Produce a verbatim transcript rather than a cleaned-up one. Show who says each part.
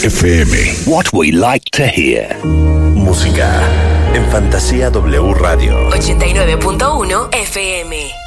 Speaker 1: F M. What we like to hear. Música en Fantasía W Radio.
Speaker 2: ochenta y nueve punto uno F M.